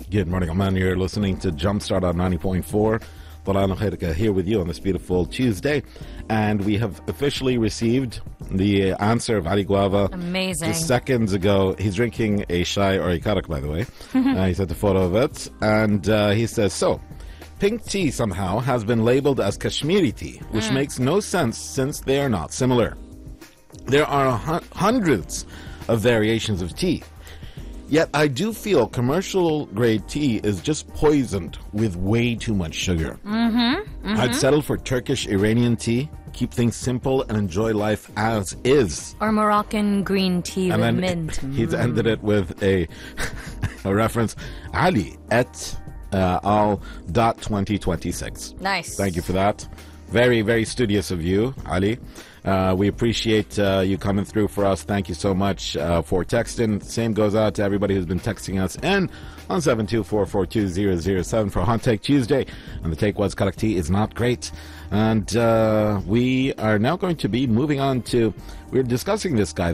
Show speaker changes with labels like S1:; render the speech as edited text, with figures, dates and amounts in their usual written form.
S1: Good morning, Oman. You're listening to Jumpstart on 90.4. Talal Khairka here with you on this beautiful Tuesday. And we have officially received the answer of Ali Guava.
S2: Amazing.
S1: Just seconds ago. He's drinking a shai or a karak, by the way. He sent a photo of it. And he says, so, pink tea somehow has been labeled as Kashmiri tea, which makes no sense since they are not similar. There are hundreds of variations of tea. Yet I do feel commercial grade tea is just poisoned with way too much sugar. I'd settle for Turkish Iranian tea, keep things simple and enjoy life as is.
S2: Or Moroccan green tea
S1: And
S2: with
S1: then
S2: mint.
S1: he's ended it with a reference, Ali at al.2026.
S2: Nice.
S1: Thank you for that. Very, very studious of you, Ali. We appreciate you coming through for us. Thank you so much for texting. Same goes out to everybody who's been texting us and on 724-42007 for Hot Take Tuesday. And the take was karak tea is not great. And we are now going to be moving on to, we're discussing this guy.